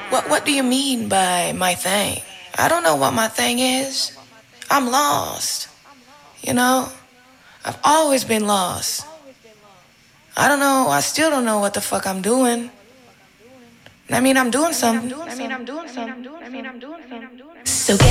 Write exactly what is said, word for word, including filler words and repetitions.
What What do you mean by my thing? I don't know what my thing is. I'm lost. You know, I've always been lost. I don't know. I still don't know what the fuck I'm doing. I mean, I'm doing something. I mean, I'm doing something. I mean, I'm doing something. So